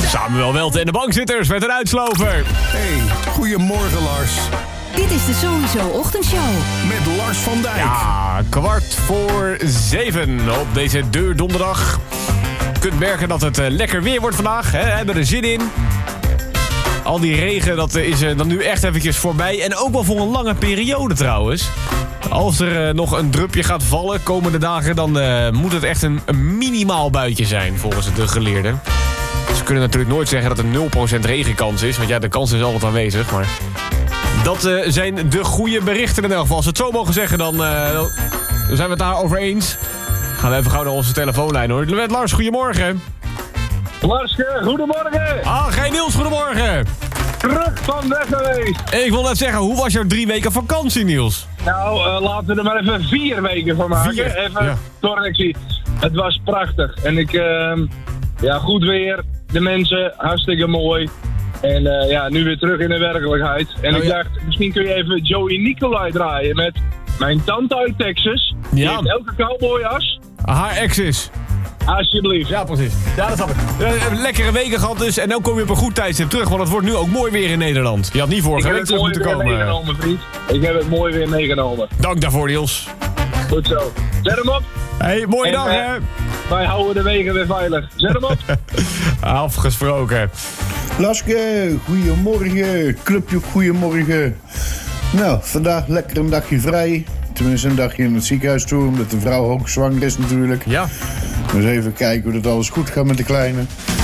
Samuel Welte en de bankzitters met een uitslover. Hey, goedemorgen Lars. Dit is de Sowieso Ochtendshow. Met Lars van Dijk. Ja, 6:15 op deze donderdag. Je kunt merken dat het lekker weer wordt vandaag. Hè? We hebben er zin in. Al die regen, dat is dan nu echt eventjes voorbij. En ook wel voor een lange periode trouwens. Als er nog een drupje gaat vallen komende dagen... dan moet het echt een minimaal buitje zijn, volgens de geleerden. Ze kunnen natuurlijk nooit zeggen dat er 0% regenkans is. Want ja, de kans is altijd aanwezig. Maar dat zijn de goede berichten in elk geval. Als we het zo mogen zeggen, dan zijn we het daarover eens. Gaan we even gauw naar onze telefoonlijn, hoor. Met Lars, goedemorgen. Larske, goedemorgen. Hey Niels, goedemorgen. Terug van weg geweest. Ik wil net zeggen, hoe was jouw 3 weken vakantie, Niels? Nou, laten we er maar even 4 weken van maken. 4, even ja. correctie. Het was prachtig. En goed weer. De mensen, hartstikke mooi. En nu weer terug in de werkelijkheid. En ik dacht, misschien kun je even Joey Nicolai draaien met mijn tante uit Texas. Die heeft elke cowboyjas. Haar ex is. Alsjeblieft. Ja, precies. Ja, dat snap ik. Lekkere weken gehad dus. En dan kom je op een goed tijdstip terug. Want het wordt nu ook mooi weer in Nederland. Je had niet vorige week terug moeten komen. Meegenomen, vriend. Ik heb het mooi weer meegenomen. Dank daarvoor, Niels. Goed zo. Zet hem op. Hey, mooie dag, hè? Wij houden de wegen weer veilig. Zet hem op. Afgesproken. Laske, goedemorgen. Clubje, goedemorgen. Nou, vandaag lekker een dagje vrij. Tenminste een dagje in het ziekenhuis toe, omdat de vrouw ook zwanger is natuurlijk. Ja. Dus even kijken hoe dat alles goed gaat met de kleine.